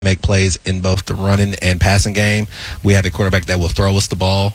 make plays in both the running and passing game. We have a quarterback that will throw us the ball.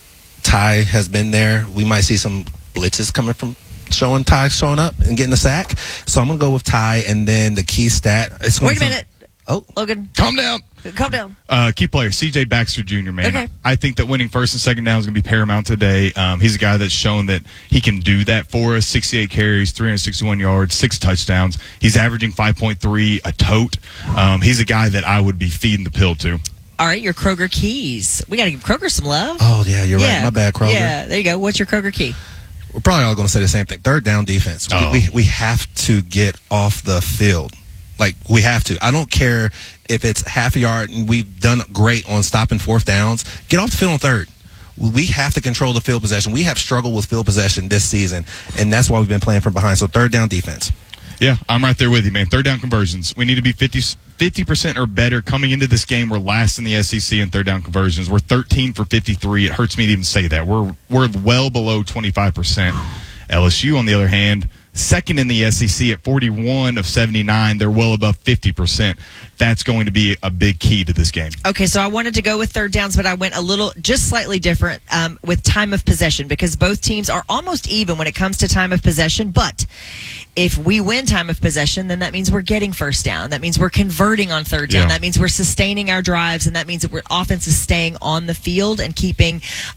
Ty has been there. We might see some blitzes coming from Ty showing up and getting a sack. So I'm going to go with Ty, and then the key stat. Wait a minute. Oh, Logan. Calm down. Key player, C.J. Baxter Jr., man. Okay. I think that winning first and second down is going to be paramount today. He's a guy that's shown that he can do that for us. 68 carries, 361 yards, 6 touchdowns. He's averaging 5.3 a tote. He's a guy that I would be feeding the pill to. All right, your Kroger keys. We got to give Kroger some love. Oh, yeah, you're right. My bad, Kroger. Yeah, there you go. What's your Kroger key? We're probably all going to say the same thing. Third down defense. We have to get off the field. Like, we have to. I don't care if it's half a yard, and we've done great on stopping fourth downs. Get off the field on third. We have to control the field possession. We have struggled with field possession this season, and that's why we've been playing from behind. So third down defense. Yeah, I'm right there with you, man. Third down conversions. We need to be 50% or better coming into this game. We're last in the SEC in third down conversions. We're 13 for 53. It hurts me to even say that. We're well below 25%. LSU, on the other hand, second in the SEC at 41 of 79. They're well above 50%. That's going to be a big key to this game. Okay, so I wanted to go with third downs, but I went just slightly different with time of possession, because both teams are almost even when it comes to time of possession. But if we win time of possession, then that means we're getting first down. That means we're converting on third down. Yeah. That means we're sustaining our drives, and that means that our offense is staying on the field and keeping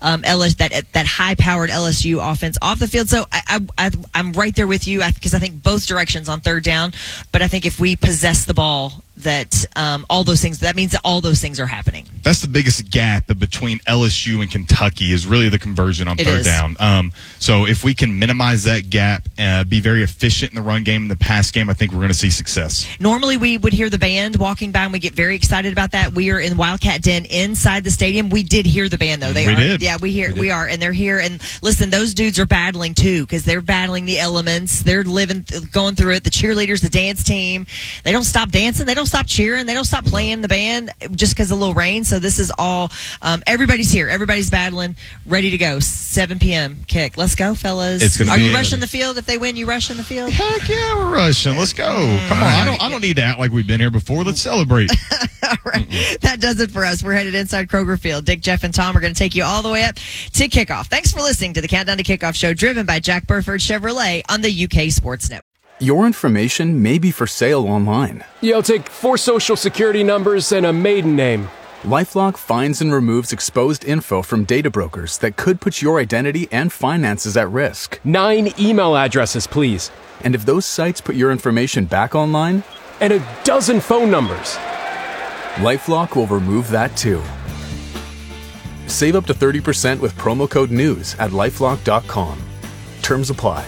that high-powered LSU offense off the field. So I'm right there with you, because I think both directions on third down. But I think if we possess the ball, that that means that all those things are happening. That's the biggest gap between LSU and Kentucky is really the conversion on third down. So if we can minimize that gap, be very efficient in the run game and the pass game, I think we're going to see success. Normally we would hear the band walking by and we get very excited about that. We are in Wildcat Den inside the stadium. We did hear the band though. We did. Yeah, we are, and they're here. And listen, those dudes are battling too, because they're battling the elements. They're going through it. The cheerleaders, the dance team, they don't stop dancing. They don't stop cheering. They don't stop playing the band just because of a little rain. So this is all, everybody's here. Everybody's battling, ready to go. 7 p.m. kick. Let's go, fellas. Are you rushing the field? If they win, you rushing the field? Heck yeah, we're rushing. Let's go. Come on. I don't need to act like we've been here before. Let's celebrate. All right. That does it for us. We're headed inside Kroger Field. Dick, Jeff, and Tom are going to take you all the way up to kickoff. Thanks for listening to the Countdown to Kickoff show, driven by Jack Burford Chevrolet on the UK Sports Network. Your information may be for sale online. Yeah, I'll take 4 social security numbers and a maiden name. LifeLock finds and removes exposed info from data brokers that could put your identity and finances at risk. 9 email addresses, please. And if those sites put your information back online? And a dozen phone numbers. LifeLock will remove that too. Save up to 30% with promo code NEWS at LifeLock.com. Terms apply.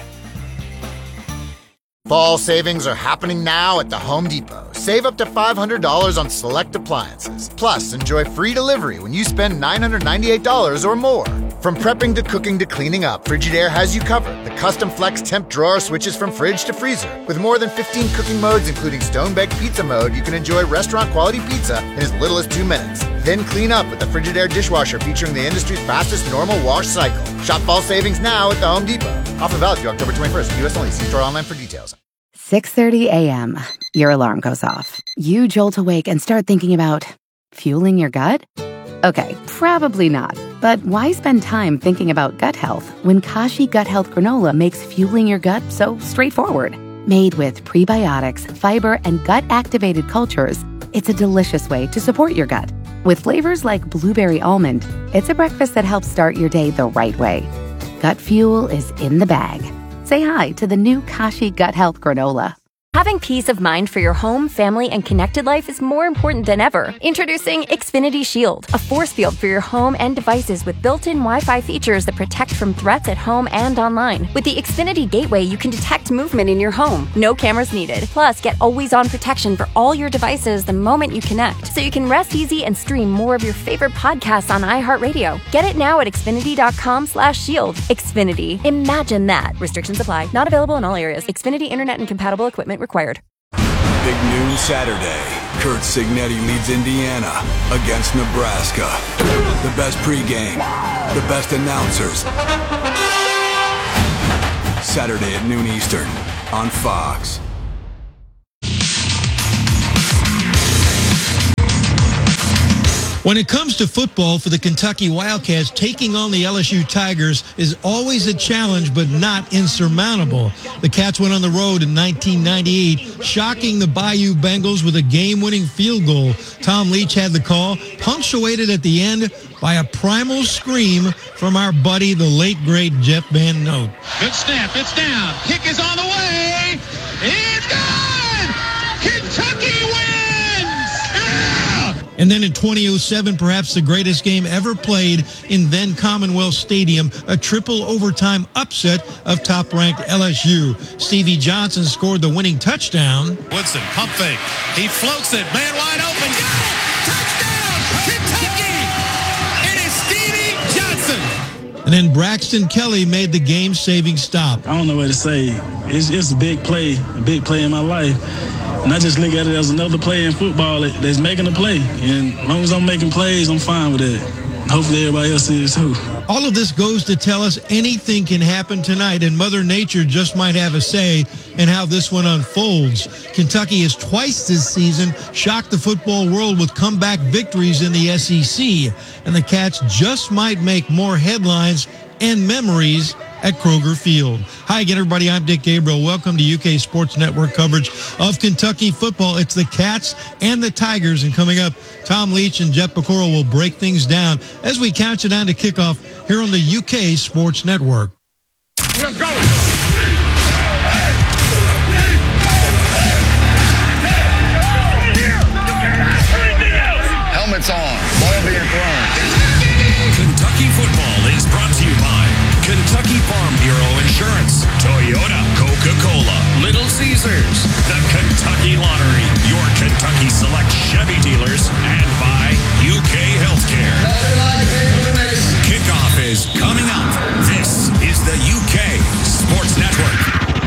Fall savings are happening now at the Home Depot. Save up to $500 on select appliances. Plus, enjoy free delivery when you spend $998 or more. From prepping to cooking to cleaning up, Frigidaire has you covered. The custom flex temp drawer switches from fridge to freezer. With more than 15 cooking modes, including stone-baked pizza mode, you can enjoy restaurant-quality pizza in as little as 2 minutes. Then clean up with the Frigidaire dishwasher featuring the industry's fastest normal wash cycle. Shop fall savings now at the Home Depot. Offer valid through October 21st. U.S. only. See store online for details. 6:30 a.m. Your alarm goes off. You jolt awake and start thinking about fueling your gut? Okay, probably not. But why spend time thinking about gut health when Kashi Gut Health Granola makes fueling your gut so straightforward? Made with prebiotics, fiber, and gut-activated cultures, it's a delicious way to support your gut. With flavors like blueberry almond, it's a breakfast that helps start your day the right way. Gut fuel is in the bag. Say hi to the new Kashi Gut Health Granola. Having peace of mind for your home, family, and connected life is more important than ever. Introducing Xfinity Shield, a force field for your home and devices with built-in Wi-Fi features that protect from threats at home and online. With the Xfinity Gateway, you can detect movement in your home. No cameras needed. Plus, get always-on protection for all your devices the moment you connect, so you can rest easy and stream more of your favorite podcasts on iHeartRadio. Get it now at Xfinity.com/shield. Xfinity. Imagine that. Restrictions apply. Not available in all areas. Xfinity Internet and compatible equipment required. Big noon Saturday. Kurt Signetti leads Indiana against Nebraska. The best pregame, the best announcers. Saturday at noon Eastern on Fox. When it comes to football for the Kentucky Wildcats, taking on the LSU Tigers is always a challenge, but not insurmountable. The Cats went on the road in 1998, shocking the Bayou Bengals with a game-winning field goal. Tom Leach had the call, punctuated at the end by a primal scream from our buddy, the late, great Jeff Van Note. Good snap. It's down. Kick is on the way. It's good! Kentucky wins! And then in 2007, perhaps the greatest game ever played in then Commonwealth Stadium, a triple overtime upset of top-ranked LSU. Stevie Johnson scored the winning touchdown. Woodson, pump fake. He floats it. Man wide open. Got it! Touchdown! Kentucky! It is Stevie Johnson! And then Braxton Kelly made the game-saving stop. I don't know what to say. It's a big play in my life. And I just look at it as another play in football that's making a play. And as long as I'm making plays, I'm fine with it. Hopefully everybody else is too. All of this goes to tell us anything can happen tonight, and Mother Nature just might have a say in how this one unfolds. Kentucky has twice this season shocked the football world with comeback victories in the SEC, and the Cats just might make more headlines and memories at Kroger Field. Hi again, everybody. I'm Dick Gabriel. Welcome to UK Sports Network coverage of Kentucky football. It's the Cats and the Tigers, and coming up, Tom Leach and Jeff Piecoro will break things down as we count you down to kickoff here on the UK Sports Network. Let's go! Helmets on. Ball being thrown. Kentucky football is brought to you by Kentucky Farm Bureau Insurance, Toyota, Coca-Cola, Little Caesars, the Kentucky Lottery, your Kentucky Select Chevy dealers, and by UK Healthcare. Kickoff is coming up. This is the UK Sports Network.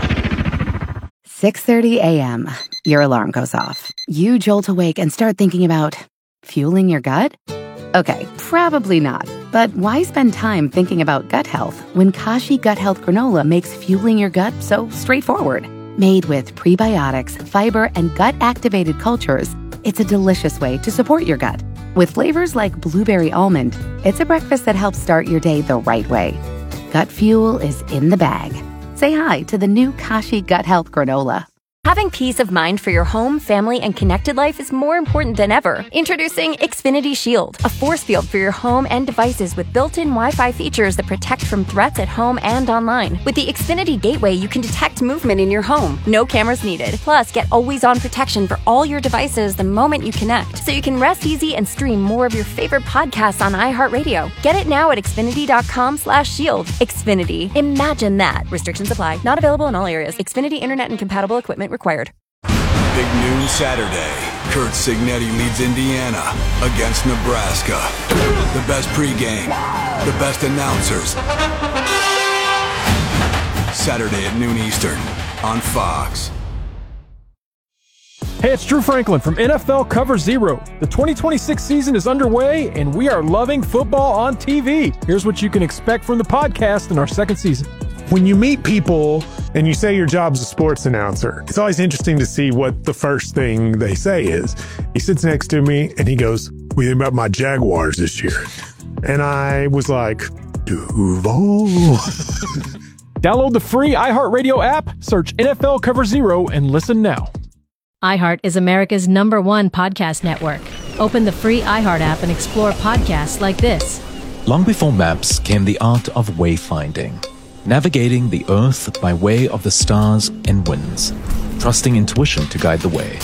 6:30 a.m. Your alarm goes off. You jolt awake and start thinking about fueling your gut? Okay, probably not. But why spend time thinking about gut health when Kashi Gut Health Granola makes fueling your gut so straightforward? Made with prebiotics, fiber, and gut-activated cultures, it's a delicious way to support your gut. With flavors like blueberry almond, it's a breakfast that helps start your day the right way. Gut fuel is in the bag. Say hi to the new Kashi Gut Health Granola. Having peace of mind for your home, family, and connected life is more important than ever. Introducing Xfinity Shield, a force field for your home and devices with built-in Wi-Fi features that protect from threats at home and online. With the Xfinity Gateway, you can detect movement in your home. No cameras needed. Plus, get always-on protection for all your devices the moment you connect, so you can rest easy and stream more of your favorite podcasts on iHeartRadio. Get it now at Xfinity.com/shield. Xfinity. Imagine that. Restrictions apply. Not available in all areas. Xfinity Internet and compatible equipment required. Big noon Saturday. Kurt Signetti leads Indiana against Nebraska. The best pregame, the best announcers. Saturday at noon Eastern on Fox. Hey, it's Drew Franklin from NFL Cover Zero. The 2026 season is underway, and we are loving football on TV. Here's what you can expect from the podcast in our second season. When you meet people and you say your job's a sports announcer, it's always interesting to see what the first thing they say is. He sits next to me and he goes, "What do you think about my Jaguars this year?" And I was like, Duval. Download the free iHeartRadio app, search NFL Cover Zero, and listen now. iHeart is America's #1 podcast network. Open the free iHeart app and explore podcasts like this. Long before maps came the art of wayfinding. Navigating the earth by way of the stars and winds, trusting intuition to guide the way.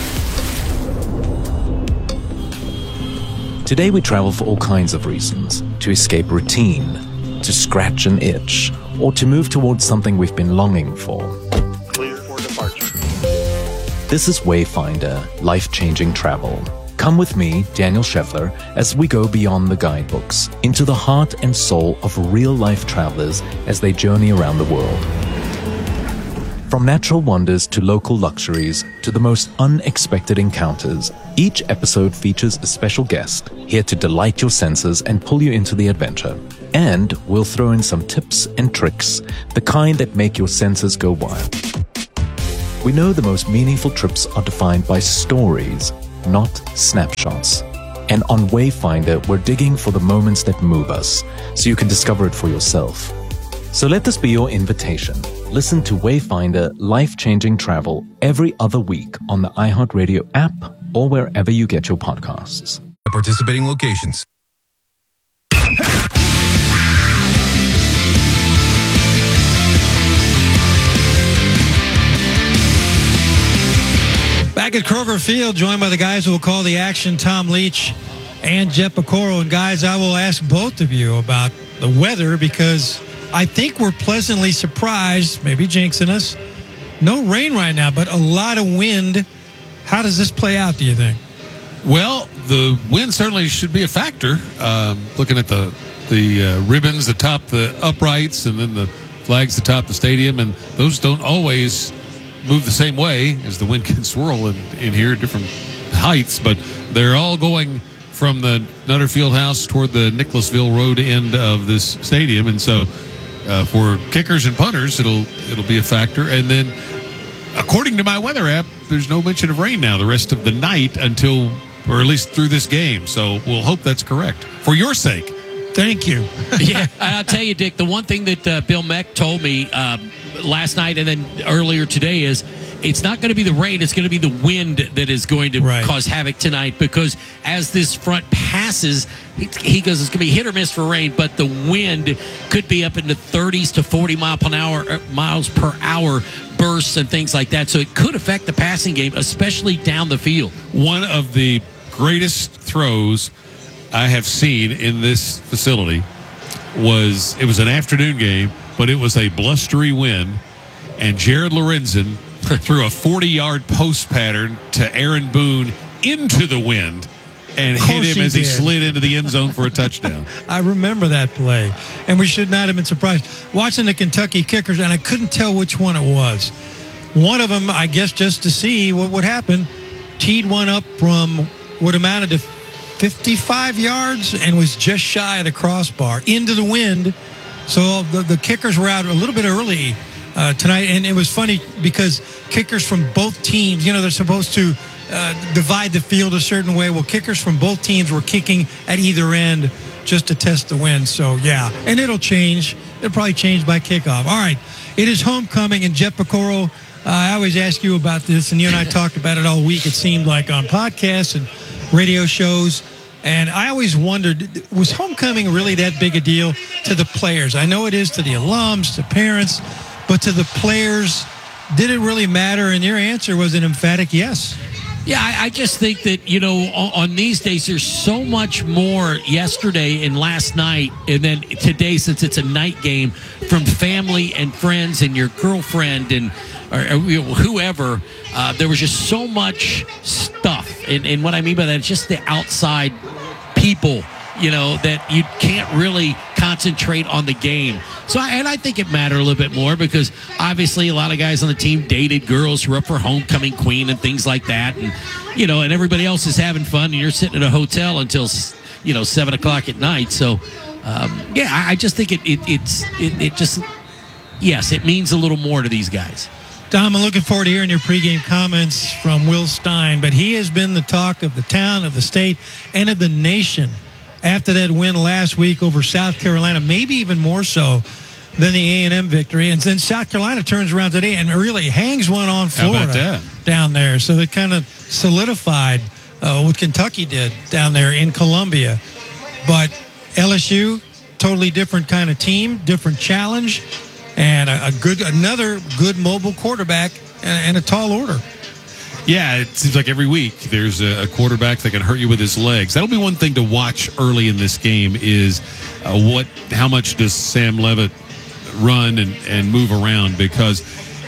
Today we travel for all kinds of reasons: to escape routine, to scratch an itch, or to move towards something we've been longing for. Clear for departure. This is Wayfinder, life-changing travel. Come with me, Daniel Scheffler, as we go beyond the guidebooks, into the heart and soul of real-life travelers as they journey around the world. From natural wonders to local luxuries to the most unexpected encounters, each episode features a special guest here to delight your senses and pull you into the adventure. And we'll throw in some tips and tricks, the kind that make your senses go wild. We know the most meaningful trips are defined by stories, not snapshots. And on Wayfinder, we're digging for the moments that move us, so you can discover it for yourself. So let this be your invitation. Listen to Wayfinder Life-Changing Travel every other week on the iHeartRadio app or wherever you get your podcasts. Participating locations. Back at Kroger Field, joined by the guys who will call the action, Tom Leach and Jet Picoro. And guys, I will ask both of you about the weather because I think we're pleasantly surprised, maybe jinxing us. No rain right now, but a lot of wind. How does this play out, do you think? Well, the wind certainly should be a factor. Looking at the ribbons atop the uprights and then the flags atop the stadium, and those don't always move the same way as the wind can swirl in here at different heights, but they're all going from the Nutter Fieldhouse toward the Nicholasville Road end of this stadium, and so for kickers and punters, it'll be a factor. And then, according to my weather app, there's no mention of rain now the rest of the night until, or at least through this game. So we'll hope that's correct for your sake. Thank you. Yeah, I'll tell you, Dick, the one thing that Bill Meck told me last night and then earlier today is it's not going to be the rain, it's going to be the wind that is going to cause havoc tonight, because as this front passes, he goes, it's going to be hit or miss for rain, but the wind could be up into 30s to 40 miles per hour bursts and things like that. So it could affect the passing game, especially down the field. One of the greatest throws I have seen in this facility was an afternoon game, but it was a blustery wind, and Jared Lorenzen threw a 40-yard post pattern to Aaron Boone into the wind and hit him as he slid into the end zone for a touchdown. I remember that play, and we should not have been surprised. Watching the Kentucky kickers, and I couldn't tell which one it was. One of them, I guess just to see what would happen, teed one up from what amounted to 55 yards and was just shy of the crossbar into the wind. So the kickers were out a little bit early tonight, and it was funny because kickers from both teams, they're supposed to divide the field a certain way. Well, kickers from both teams were kicking at either end just to test the wind. So, yeah, and it'll change. It'll probably change by kickoff. All right, it is homecoming, and Jet Picoro, I always ask you about this, and you and I talked about it all week, it seemed like, on podcasts and radio shows. And I always wondered, was homecoming really that big a deal to the players? I know it is to the alums, to parents, but to the players, did it really matter? And your answer was an emphatic yes. Yeah, I just think that, on these days, there's so much more yesterday and last night, and then today, since it's a night game, from family and friends and your girlfriend and or whoever. There was just so much stuff. And what I mean by that is just the outside people, that you can't really concentrate on the game. So, I think it mattered a little bit more because obviously a lot of guys on the team dated girls who were up for homecoming queen and things like that. And, and everybody else is having fun and you're sitting at a hotel until, 7 o'clock at night. So, I just think it just, yes, it means a little more to these guys. Dom, I'm looking forward to hearing your pregame comments from Will Stein, but he has been the talk of the town, of the state, and of the nation after that win last week over South Carolina, maybe even more so than the A&M victory. And then South Carolina turns around today and really hangs one on Florida down there. So it kind of solidified what Kentucky did down there in Columbia. But LSU, totally different kind of team, different challenge, and another good mobile quarterback and a tall order. Yeah, it seems like every week there's a quarterback that can hurt you with his legs. That'll be one thing to watch early in this game is how much does Sam Leavitt run and move around, because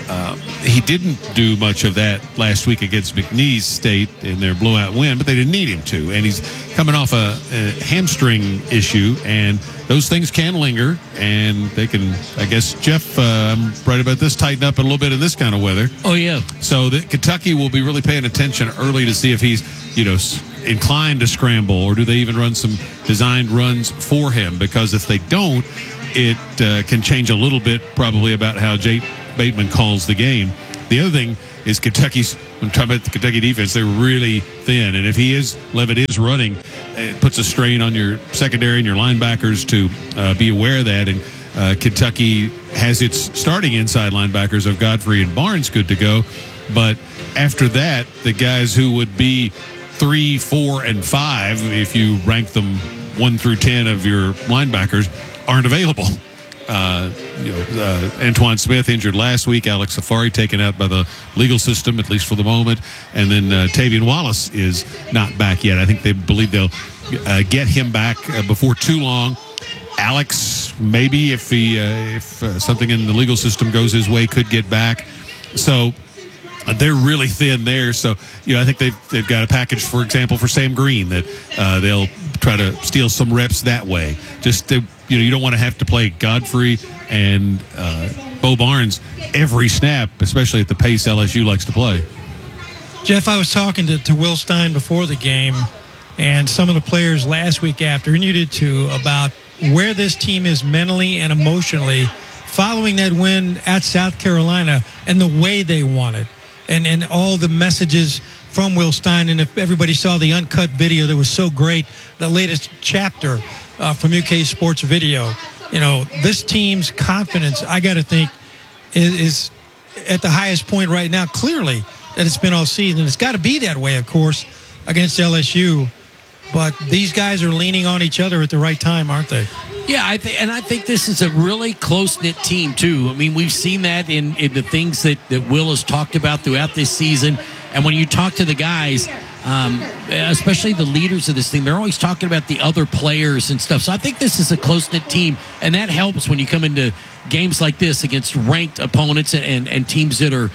he didn't do much of that last week against McNeese State in their blowout win, but they didn't need him to. And he's coming off a hamstring issue, and those things can linger, and they can, I guess, Jeff, I'm right about this, tighten up a little bit in this kind of weather. Oh, yeah. So Kentucky will be really paying attention early to see if he's, inclined to scramble, or do they even run some designed runs for him? Because if they don't, it can change a little bit probably about how Jake Bateman calls the game. The other thing is Kentucky's, when I'm talking about the Kentucky defense, they're really thin. And if Leavitt is running, it puts a strain on your secondary and your linebackers to be aware of that. And Kentucky has its starting inside linebackers of Godfrey and Barnes good to go. But after that, the guys who would be 3, 4, and 5, if you rank them 1 through 10 of your linebackers, aren't available. Antoine Smith injured last week. Alex Safari taken out by the legal system, at least for the moment. And then Tavian Wallace is not back yet. I think they believe they'll get him back before too long. Alex, maybe if something in the legal system goes his way, could get back. So they're really thin there. So I think they've got a package, for example, for Sam Green that they'll try to steal some reps that way. Just you don't want to have to play Godfrey and Bo Barnes every snap, especially at the pace LSU likes to play. Jeff, I was talking to Will Stein before the game and some of the players last week after, and you did too, about where this team is mentally and emotionally following that win at South Carolina and the way they won it. And all the messages from Will Stein. And if everybody saw the uncut video that was so great, the latest chapter from UK Sports Video, this team's confidence, I got to think, is at the highest point right now, clearly, that it's been all season. It's got to be that way, of course, against LSU. But these guys are leaning on each other at the right time, aren't they? Yeah, I think this is a really close-knit team, too. I mean, we've seen that in the things that Will has talked about throughout this season. And when you talk to the guys, especially the leaders of this thing, they're always talking about the other players and stuff. So I think this is a close-knit team, and that helps when you come into games like this against ranked opponents and teams that are,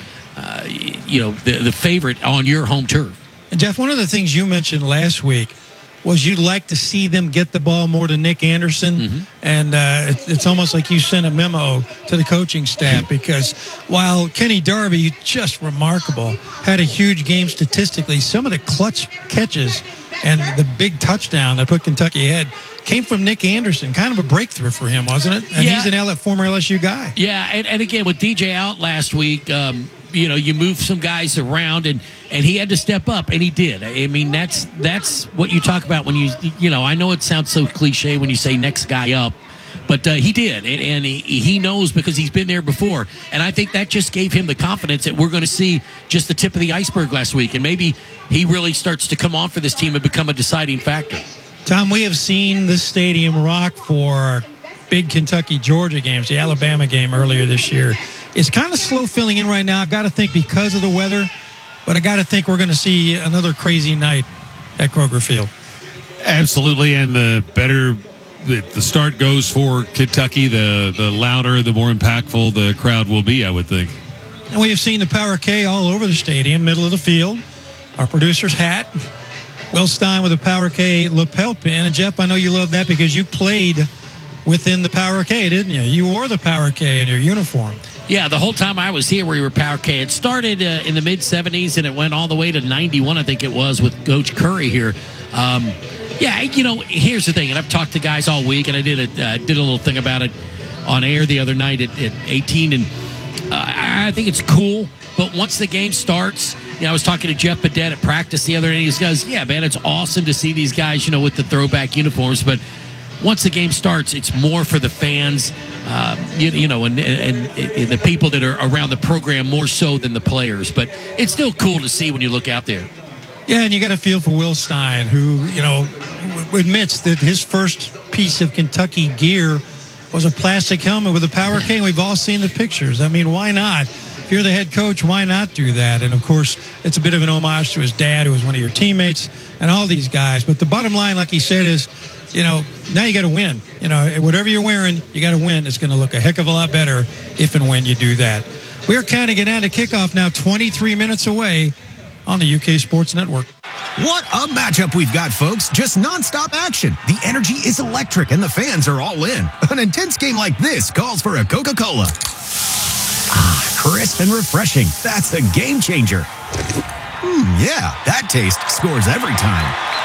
the favorite on your home turf. And, Jeff, one of the things you mentioned last week was you'd like to see them get the ball more to Nick Anderson. Mm-hmm. And it's almost like you sent a memo to the coaching staff, because while Kenny Darby, just remarkable, had a huge game statistically, some of the clutch catches and the big touchdown that put Kentucky ahead came from Nick Anderson. Kind of a breakthrough for him, wasn't it? And he's an former LSU guy. Yeah, and again, with DJ out last week, you move some guys around, and he had to step up, and he did. I mean, that's what you talk about when I know it sounds so cliche when you say next guy up, but he did, and he knows because he's been there before. And I think that just gave him the confidence that we're going to see just the tip of the iceberg last week, and maybe he really starts to come on for this team and become a deciding factor. Tom, we have seen this stadium rock for big Kentucky-Georgia games, the Alabama game earlier this year. It's kind of slow filling in right now. I've got to think because of the weather, but I got to think we're going to see another crazy night at Kroger Field. Absolutely, and the better the start goes for Kentucky, the louder, the more impactful the crowd will be, I would think. And we have seen the Power K all over the stadium, middle of the field. Our producer's hat, Will Stein with a Power K lapel pin. And, Jeff, I know you love that because you played within the Power K, didn't you? You wore the Power K in your uniform. Yeah, the whole time I was here, we were Power K. It started in the mid-'70s, and it went all the way to 91, I think it was, with Coach Curry here. Here's the thing, and I've talked to guys all week, and I did a little thing about it on air the other night at 18, and I think it's cool, but once the game starts, I was talking to Jeff Badet at practice the other day, and he goes, yeah, man, it's awesome to see these guys, with the throwback uniforms, but once the game starts, it's more for the fans, and the people that are around the program more so than the players. But it's still cool to see when you look out there. Yeah, and you got to feel for Will Stein, who, admits that his first piece of Kentucky gear was a plastic helmet with a Power K. We've all seen the pictures. I mean, why not? If you're the head coach, why not do that? And, of course, it's a bit of an homage to his dad, who was one of your teammates, and all these guys. But the bottom line, like he said, is, now you got to win. Whatever you're wearing, you got to win. It's going to look a heck of a lot better if and when you do that. We're counting it down to kickoff now, 23 minutes away on the UK Sports Network. What a matchup we've got, folks. Just nonstop action. The energy is electric and the fans are all in. An intense game like this calls for a Coca-Cola. Crisp and refreshing. That's a game changer. Yeah, that taste scores every time.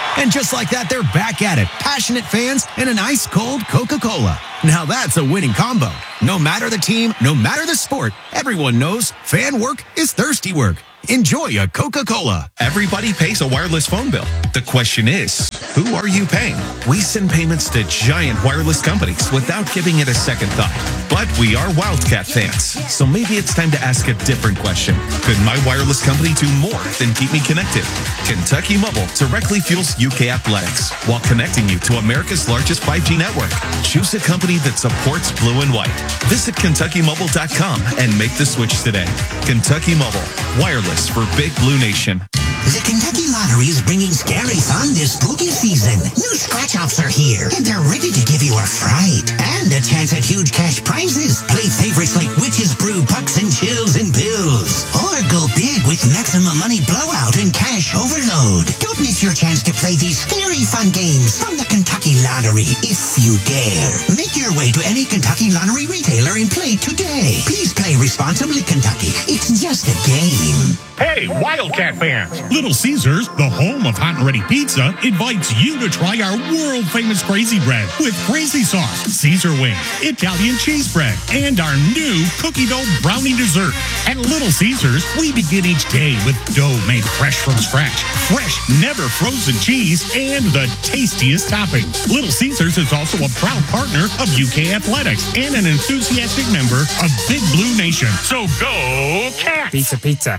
And just like that, they're back at it. Passionate fans and an ice-cold Coca-Cola. Now that's a winning combo. No matter the team, no matter the sport, everyone knows fan work is thirsty work. Enjoy a Coca-Cola. Everybody pays a wireless phone bill. The question is, who are you paying? We send payments to giant wireless companies without giving it a second thought. But we are Wildcat fans, so maybe it's time to ask a different question. Could my wireless company do more than keep me connected? Kentucky Mobile directly fuels UK athletics while connecting you to America's largest 5G network. Choose a company that supports blue and white. Visit KentuckyMobile.com and make the switch today. Kentucky Mobile, wireless for Big Blue Nation. The Kentucky Lottery is bringing scary fun this spooky season. New scratch-offs are here, and they're ready to give you a fright and a chance at huge cash prizes. Play favorites like Witch's Brew, Pucks and Chills and Bills. Or go big with Maximum Money Blowout and Cash Overload. Don't miss your chance to play these scary fun games from the Kentucky Lottery if you dare. Make your way to any Kentucky Lottery retailer and play today. Please play responsibly, Kentucky. It's just a game. Hey, Wildcat fans! Little Caesars, the home of hot and ready pizza, invites you to try our world-famous Crazy Bread with crazy sauce, Caesar wings, Italian cheese bread, and our new cookie dough brownie dessert. At Little Caesars, we begin each day with dough made fresh from scratch, fresh, never frozen cheese, and the tastiest toppings. Little Caesars is also a proud partner of UK Athletics and an enthusiastic member of Big Blue Nation. So go Cats! Pizza, pizza.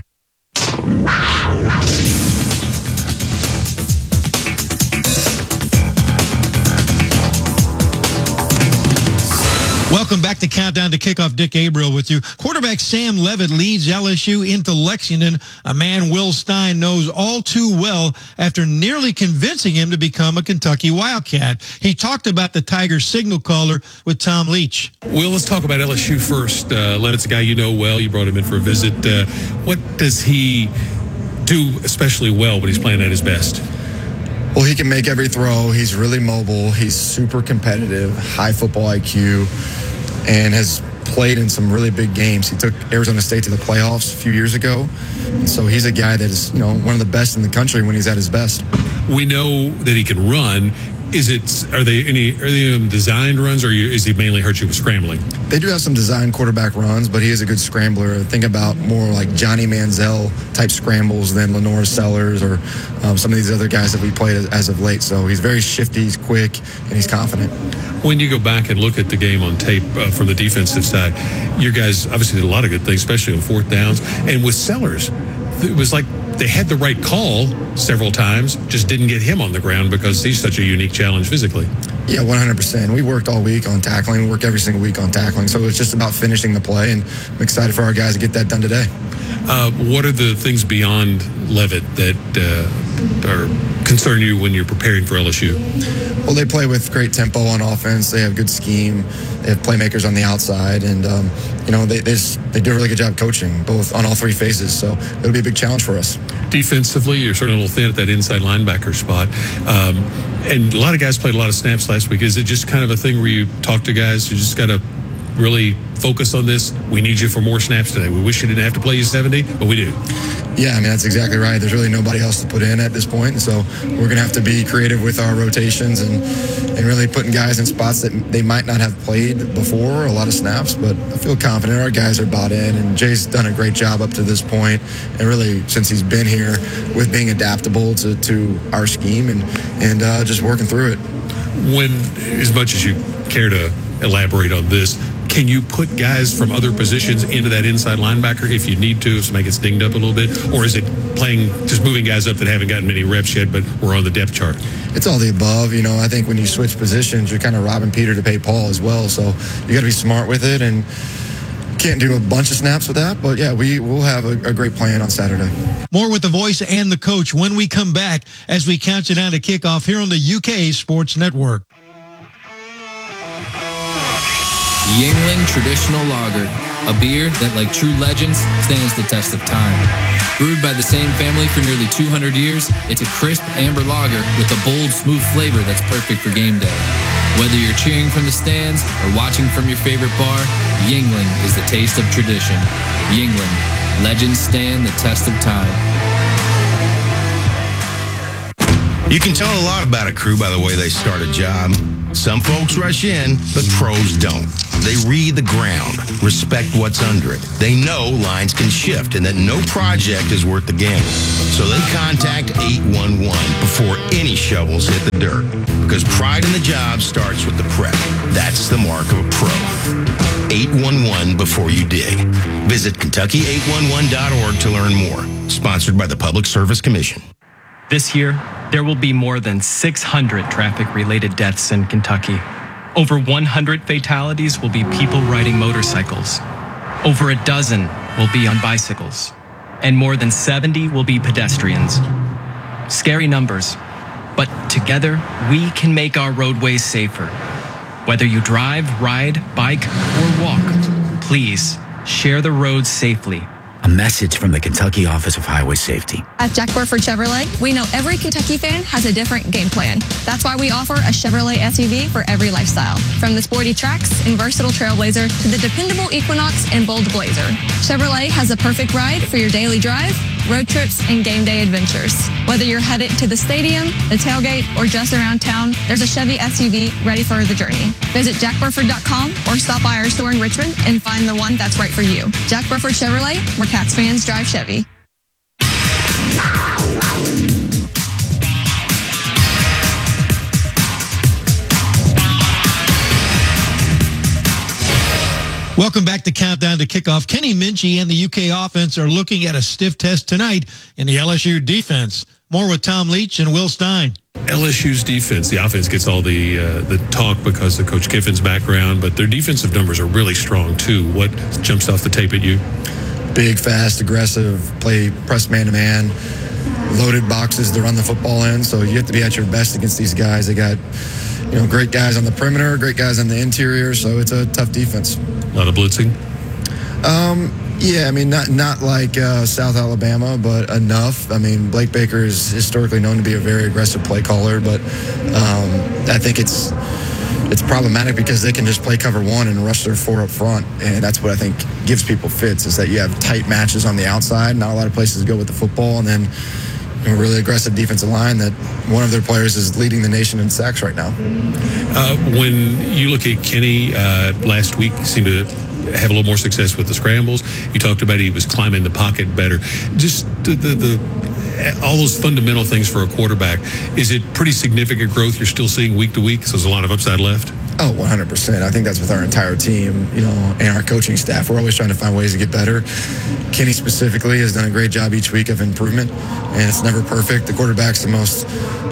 Welcome back to Countdown to Kickoff. Dick Gabriel with you. Quarterback Sam Levitt leads LSU into Lexington, a man Will Stein knows all too well after nearly convincing him to become a Kentucky Wildcat. He talked about the Tiger signal caller with Tom Leach. Will, let's talk about LSU first. Levitt's a guy you know well. You brought him in for a visit. What does he do especially well when he's playing at his best? Well, he can make every throw. He's really mobile. He's super competitive, high football IQ, and has played in some really big games. He took Arizona State to the playoffs a few years ago. And so he's a guy that is, one of the best in the country when he's at his best. We know that he can run. Are they designed runs, or is he mainly hurt you with scrambling? They do have some designed quarterback runs, but he is a good scrambler. Think about more like Johnny Manziel type scrambles than Lenore Sellers or some of these other guys that we played as of late. So he's very shifty, he's quick, and he's confident. When you go back and look at the game on tape from the defensive side, your guys obviously did a lot of good things, especially on fourth downs. And with Sellers, it was like they had the right call several times, just didn't get him on the ground because he's such a unique challenge physically. Yeah, 100%. We worked all week on tackling. We work every single week on tackling. So it's just about finishing the play, and I'm excited for our guys to get that done today. What are the things beyond Levitt that are concern you when you're preparing for LSU? Well, they play with great tempo on offense. They have good scheme. They have playmakers on the outside, and they do a really good job coaching both on all three phases. So it'll be a big challenge for us. Defensively, you're certainly a little thin at that inside linebacker spot, and a lot of guys played a lot of snaps last week. Is it just kind of a thing where you talk to guys who just got to really focus on this? We need you for more snaps today. We wish you didn't have to play you 70, but we do. Yeah, I mean, that's exactly right. There's really nobody else to put in at this point. So we're going to have to be creative with our rotations and really putting guys in spots that they might not have played before, a lot of snaps. But I feel confident our guys are bought in, and Jay's done a great job up to this point. And really, since he's been here, with being adaptable to our scheme and just working through it. When, as much as you care to elaborate on this, can you put guys from other positions into that inside linebacker if you need to make it dinged up a little bit? Or is it just moving guys up that haven't gotten many reps yet, but we're on the depth chart? It's all the above. I think when you switch positions, you're kind of robbing Peter to pay Paul as well. So you got to be smart with it, and can't do a bunch of snaps with that. But yeah, we will have a great plan on Saturday. More with the voice and the coach when we come back as we count you down to kickoff here on the UK Sports Network. Yuengling Traditional Lager, a beer that, like true legends, stands the test of time. Brewed by the same family for nearly 200 years, it's a crisp amber lager with a bold, smooth flavor that's perfect for game day. Whether you're cheering from the stands or watching from your favorite bar, Yuengling is the taste of tradition. Yuengling, legends stand the test of time. You can tell a lot about a crew by the way they start a job. Some folks rush in, but pros don't. They read the ground, respect what's under it. They know lines can shift and that no project is worth the gamble. So they contact 811 before any shovels hit the dirt. Because pride in the job starts with the prep. That's the mark of a pro. 811 before you dig. Visit Kentucky811.org to learn more. Sponsored by the Public Service Commission. This year, there will be more than 600 traffic-related deaths in Kentucky. Over 100 fatalities will be people riding motorcycles. Over a dozen will be on bicycles. And more than 70 will be pedestrians. Scary numbers, but together we can make our roadways safer. Whether you drive, ride, bike, or walk, please share the roads safely. A message from the Kentucky Office of Highway Safety. At Jack Burford Chevrolet, we know every Kentucky fan has a different game plan. That's why we offer a Chevrolet SUV for every lifestyle. From the sporty Trax and versatile Trailblazer to the dependable Equinox and bold Blazer. Chevrolet has a perfect ride for your daily drive, road trips, and game day adventures. Whether you're headed to the stadium, the tailgate, or just around town, there's a Chevy SUV ready for the journey. Visit jackburford.com or stop by our store in Richmond and find the one that's right for you. Jack Burford Chevrolet, where Cats fans drive Chevy. Welcome back to Countdown to Kickoff. Kenny Minchey and the UK offense are looking at a stiff test tonight in the LSU defense. More with Tom Leach and Will Stein. LSU's defense, the offense gets all the talk because of Coach Kiffin's background, but their defensive numbers are really strong too. What jumps off the tape at you? Big, fast, aggressive, play press man-to-man, loaded boxes to run the football in. So you have to be at your best against these guys. They got, great guys on the perimeter, great guys on the interior. So it's a tough defense. A lot of blitzing? Yeah, not like South Alabama, but enough. Blake Baker is historically known to be a very aggressive play caller, but I think it's problematic because they can just play cover one and rush their four up front, and that's what I think gives people fits, is that you have tight matches on the outside, not a lot of places to go with the football, and then a really aggressive defensive line that one of their players is leading the nation in sacks right now. When you look at Kenny last week, seemed to have a little more success with the scrambles. You talked about he was climbing the pocket better. Just the all those fundamental things for a quarterback. Is it pretty significant growth you're still seeing week to week? So there's a lot of upside left? Oh, 100%. I think that's with our entire team, and our coaching staff. We're always trying to find ways to get better. Kenny specifically has done a great job each week of improvement, and it's never perfect. The quarterback's the most,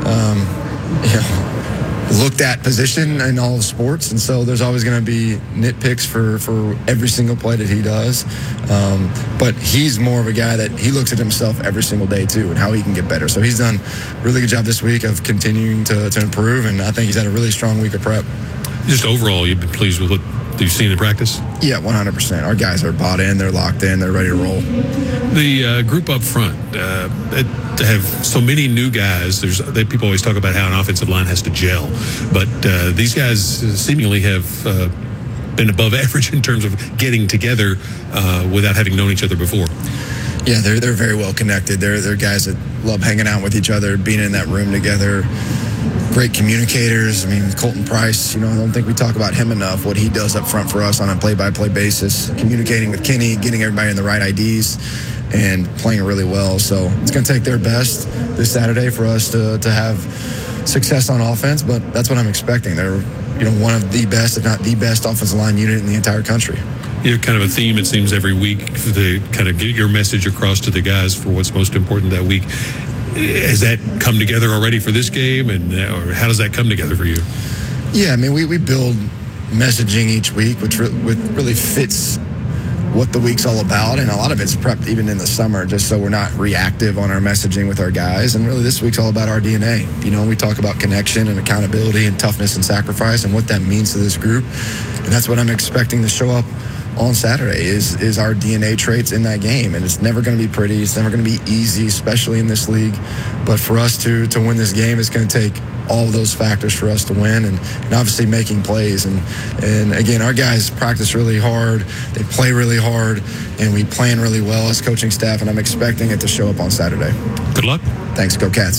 looked at position in all of sports, and so there's always going to be nitpicks for every single play that he does. But he's more of a guy that he looks at himself every single day too, and how he can get better. So he's done a really good job this week of continuing to improve, and I think he's had a really strong week of prep. Just overall, you've been pleased with what you've seen in practice? Yeah, 100%. Our guys are bought in, they're locked in, they're ready to roll. The group up front, to have so many new guys, people always talk about how an offensive line has to gel, but these guys seemingly have been above average in terms of getting together without having known each other before. Yeah, they're very well connected. They're guys that love hanging out with each other, being in that room together. Great communicators. Colton Price, I don't think we talk about him enough, what he does up front for us on a play-by-play basis, communicating with Kenny, getting everybody in the right IDs, and playing really well. So it's going to take their best this Saturday for us to have success on offense, but that's what I'm expecting. They're one of the best, if not the best, offensive line unit in the entire country. Kind of a theme, it seems, every week to kind of get your message across to the guys for what's most important that week. Has that come together already for this game, or how does that come together for you? Yeah, we build messaging each week, which really fits what the week's all about, and a lot of it's prepped even in the summer, just so we're not reactive on our messaging with our guys. And really, this week's all about our DNA. We talk about connection and accountability and toughness and sacrifice and what that means to this group, and that's what I'm expecting to show up on Saturday is our DNA traits in that game. And it's never going to be pretty. It's never going to be easy, especially in this league. But for us to win this game, it's going to take all of those factors for us to win, and obviously making plays. And again, our guys practice really hard. They play really hard, and we plan really well as coaching staff, and I'm expecting it to show up on Saturday. Good luck. Thanks. Go Cats.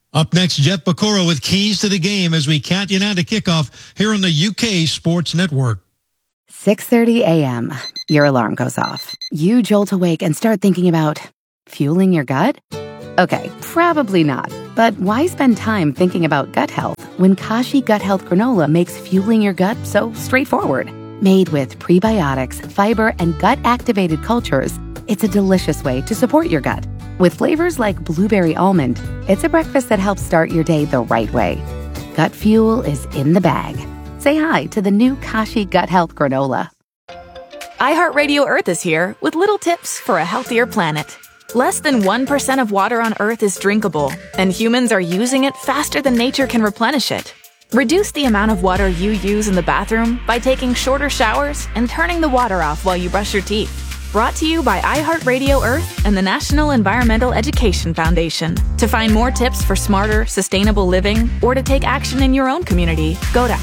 Up next, Jeff Pecoro with keys to the game as we count you down to kickoff here on the UK Sports Network. 6:30 a.m. Your alarm goes off. You jolt awake and start thinking about fueling your gut? Okay, probably not. But why spend time thinking about gut health when Kashi Gut Health Granola makes fueling your gut so straightforward? Made with prebiotics, fiber, and gut-activated cultures, it's a delicious way to support your gut. With flavors like blueberry almond, it's a breakfast that helps start your day the right way. Gut fuel is in the bag. Say hi to the new Kashi Gut Health Granola. iHeartRadio Earth is here with little tips for a healthier planet. Less than 1% of water on Earth is drinkable, and humans are using it faster than nature can replenish it. Reduce the amount of water you use in the bathroom by taking shorter showers and turning the water off while you brush your teeth. Brought to you by iHeartRadio Earth and the National Environmental Education Foundation. To find more tips for smarter, sustainable living or to take action in your own community, go to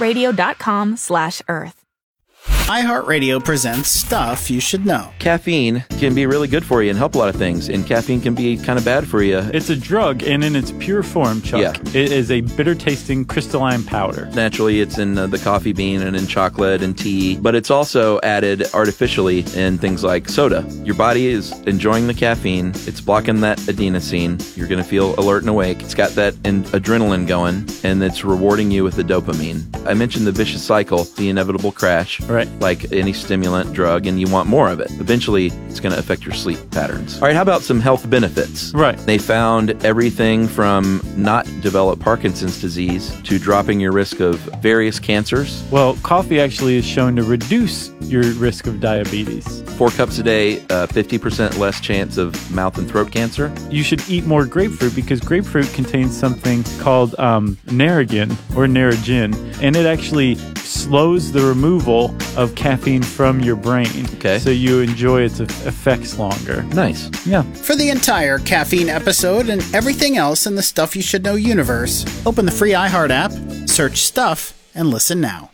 iHeartRadio.com/Earth. iHeartRadio presents Stuff You Should Know. Caffeine can be really good for you and help a lot of things, and caffeine can be kind of bad for you. It's a drug, and in its pure form, Chuck, it is a bitter-tasting crystalline powder. Naturally, it's in the coffee bean and in chocolate and tea, but it's also added artificially in things like soda. Your body is enjoying the caffeine. It's blocking that adenosine. You're going to feel alert and awake. It's got that adrenaline going, and it's rewarding you with the dopamine. I mentioned the vicious cycle, the inevitable crash. Right. Like any stimulant drug, and you want more of it. Eventually, it's going to affect your sleep patterns. All right, how about some health benefits? Right. They found everything from not develop Parkinson's disease to dropping your risk of various cancers. Well, coffee actually is shown to reduce your risk of diabetes. 4 cups a day, 50% less chance of mouth and throat cancer. You should eat more grapefruit because grapefruit contains something called Narragin or Narragin, and it actually slows the removal of caffeine from your brain. Okay. So you enjoy its effects longer. Nice. Yeah. For the entire caffeine episode and everything else in the Stuff You Should Know universe, open the free iHeart app, search Stuff, and listen now.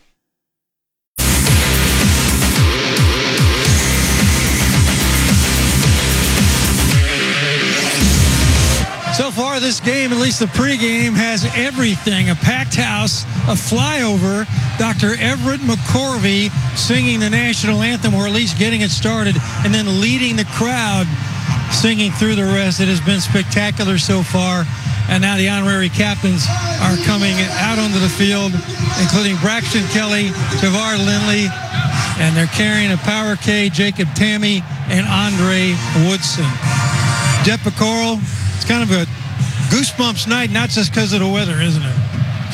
So far, this game, at least the pregame, has everything. A packed house, a flyover, Dr. Everett McCorvey singing the national anthem, or at least getting it started, and then leading the crowd singing through the rest. It has been spectacular so far. And now the honorary captains are coming out onto the field, including Braxton Kelly, Tavar Lindley, and they're carrying a Power K, Jacob Tammy, and Andre Woodson. Jeff Pecoro, it's kind of a goosebumps night, not just because of the weather, isn't it?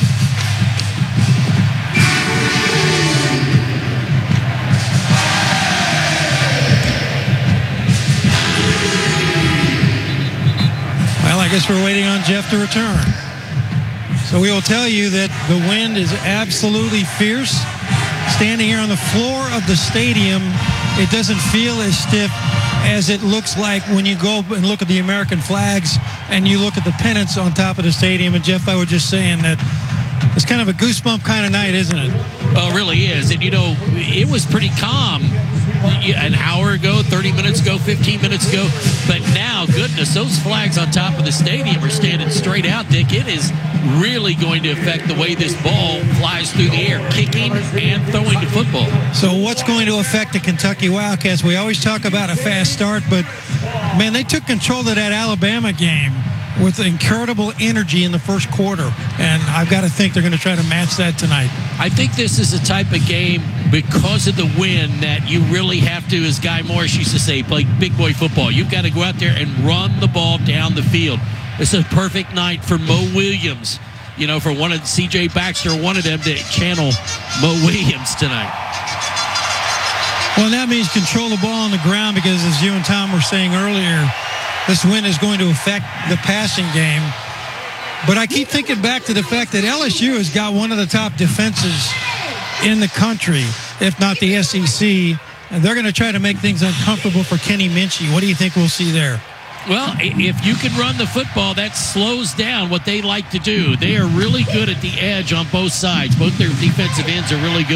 Well, I guess we're waiting on Jeff to return. So we will tell you that the wind is absolutely fierce. Standing here on the floor of the stadium, it doesn't feel as stiff as it looks like when you go and look at the American flags and you look at the pennants on top of the stadium. And Jeff, I was just saying that it's kind of a goosebump kind of night, isn't it? Well, it really is. And, you know, it was pretty calm an hour ago, 30 minutes ago, 15 minutes ago. But now, goodness, those flags on top of the stadium are standing straight out, Dick. It is really going to affect the way this ball flies through the air, kicking and throwing the football. So what's going to affect the Kentucky Wildcats? We always talk about a fast start, but, man, they took control of that Alabama game with incredible energy in the first quarter, and I've got to think they're going to try to match that tonight. I think this is a type of game, because of the wind, that you really have to, as Guy Morris used to say, play big boy football. You've got to go out there and run the ball down the field. It's a perfect night for Mo Williams, you know, for one of C.J. Baxter, one of them, to channel Mo Williams tonight. Well, that means control the ball on the ground, because as you and Tom were saying earlier, this wind is going to affect the passing game. But I keep thinking back to the fact that LSU has got one of the top defenses in the country, if not the SEC, and they're going to try to make things uncomfortable for Kenny Minchie. What do you think we'll see there? Well, if you can run the football, that slows down what they like to do. They are really good at the edge on both sides. Both their defensive ends are really good.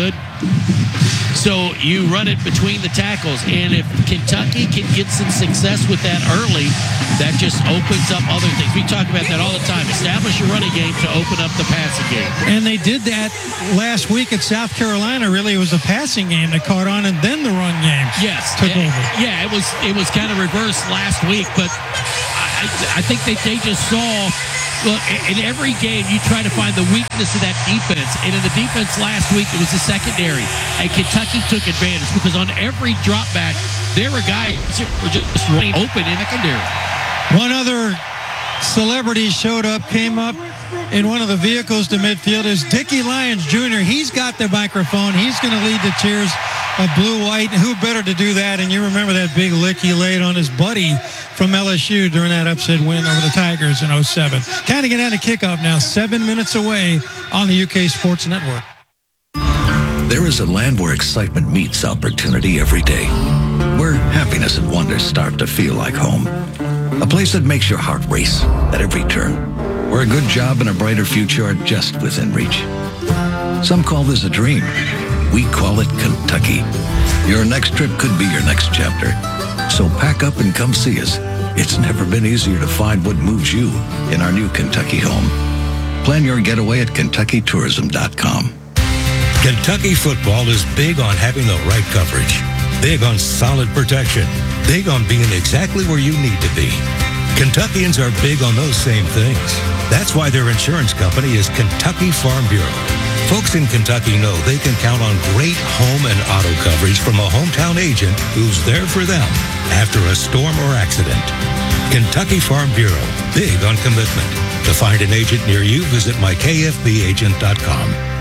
So you run it between the tackles, and if Kentucky can get some success with that early, that just opens up other things. We talk about that all the time. Establish your running game to open up the passing game. And they did that last week at South Carolina. Really, it was the passing game that caught on, and then the run game took over. Yeah, it was kind of reversed last week, but I think that they just saw. Look, in every game, you try to find the weakness of that defense. And in the defense last week, it was the secondary. And Kentucky took advantage because on every drop back, there were guys that were just running open in the secondary. One other celebrity came up in one of the vehicles to midfield is Dickie Lyons Jr. He's got the microphone. He's going to lead the cheers of blue-white. Who better to do that? And you remember that big lick he laid on his buddy from LSU during that upset win over the Tigers in 2007. Kind of get out of kickoff now, 7 minutes away on the UK Sports Network. There is a land where excitement meets opportunity every day, where happiness and wonder start to feel like home. A place that makes your heart race at every turn, where a good job and a brighter future are just within reach. Some call this a dream. We call it Kentucky. Your next trip could be your next chapter. So pack up and come see us. It's never been easier to find what moves you in our new Kentucky home. Plan your getaway at KentuckyTourism.com. Kentucky football is big on having the right coverage, big on solid protection, big on being exactly where you need to be. Kentuckians are big on those same things. That's why their insurance company is Kentucky Farm Bureau. Folks in Kentucky know they can count on great home and auto coverage from a hometown agent who's there for them after a storm or accident. Kentucky Farm Bureau, big on commitment. To find an agent near you, visit mykfbagent.com.